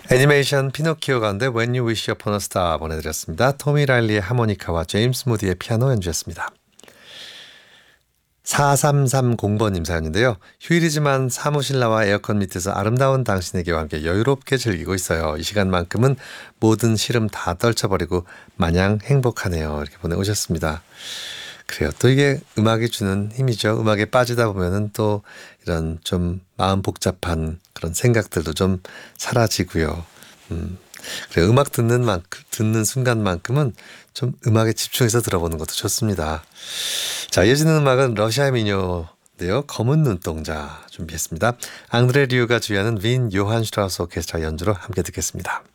애니메이션 피노키오 가운데 When You Wish Upon a Star 보내드렸습니다. 토미 라일리의 하모니카와 제임스 무디의 피아노 연주였습니다. 4330번님 사연인데요. 휴일이지만 사무실 나와 에어컨 밑에서 아름다운 당신에게와 함께 여유롭게 즐기고 있어요. 이 시간만큼은 모든 시름 다 떨쳐버리고 마냥 행복하네요. 이렇게 보내오셨습니다. 그래요. 또 이게 음악이 주는 힘이죠. 음악에 빠지다 보면은 또 이런 좀 마음 복잡한 그런 생각들도 좀 사라지고요. 그래요. 음악 듣는 순간만큼은 좀 음악에 집중해서 들어보는 것도 좋습니다. 자, 이어지는 음악은 러시아 민요인데요. 검은 눈동자 준비했습니다. 앙드레 리우가 주의하는 빈 요한 슈트라우스 오케스트라 연주로 함께 듣겠습니다.